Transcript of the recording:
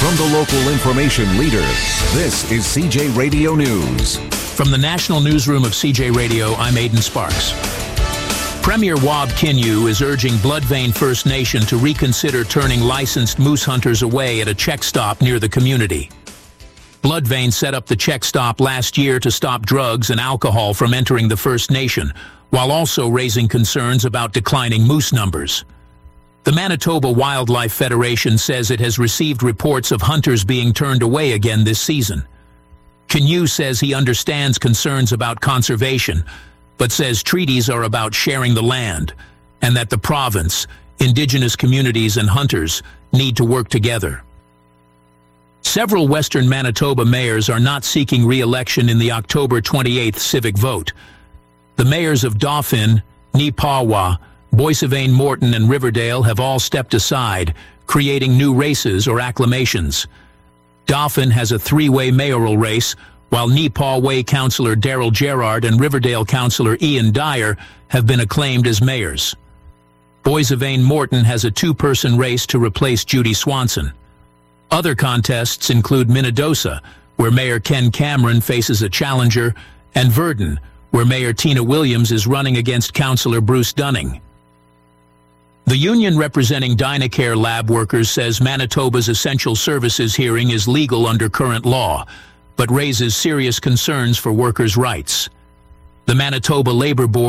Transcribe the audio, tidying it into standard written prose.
From the local information leader, this is CJ Radio News. From the National Newsroom of CJ Radio, I'm Aidan Sparks. Premier Wab Kinyuo is urging Bloodvein First Nation to reconsider turning licensed moose hunters away at a check stop near the community. Bloodvein set up the check stop last year to stop drugs and alcohol from entering the First Nation, while also raising concerns about declining moose numbers. The Manitoba Wildlife Federation says it has received reports of hunters being turned away again this season. Kinyuo says he understands concerns about conservation, but says treaties are about sharing the land, and that the province, Indigenous communities and hunters need to work together. Several Western Manitoba mayors are not seeking re-election in the October 28th civic vote. The mayors of Dauphin, Nipawa, Boissevain, Morton, and Riverdale have all stepped aside, creating new races or acclamations. Dauphin has a three-way mayoral race, while Nipawa Councillor Daryl Gerard and Riverdale Councillor Ian Dyer have been acclaimed as mayors. Boissevain Morton has a two-person race to replace Judy Swanson. Other contests include Minnedosa, where Mayor Ken Cameron faces a challenger, and Virden, where Mayor Tina Williams is running against Councillor Bruce Dunning. The union representing Dynacare lab workers says Manitoba's essential services hearing is legal under current law, but raises serious concerns for workers' rights. The Manitoba Labour Board